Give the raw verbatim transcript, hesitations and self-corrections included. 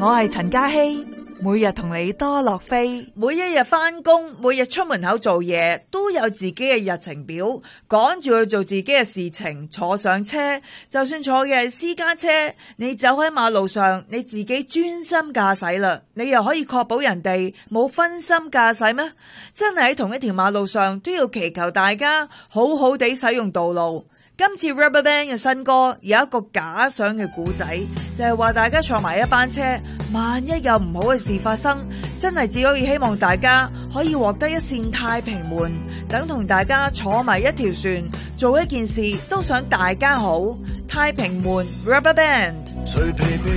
我係陳嘉希，每日同你多樂飛。 每一日返工，每日出門口做嘢，都有自己嘅日程表，趕住去做自己嘅事情。坐上車，就算坐嘅係私家車，你走喺馬路上，你自己專心駕駛啦，你又可以確保人哋冇分心駕駛咩？真係喺同一條馬路上，都要祈求大家好好地使用道路。今次 RubberBand 嘅新歌有一個假想嘅故仔，就係話大家坐埋一班車，萬一有唔好嘅事發生，真係只可以希望大家可以獲得一線太平門，等同大家坐埋一條船，做一件事都想大家好。太平門 RubberBand。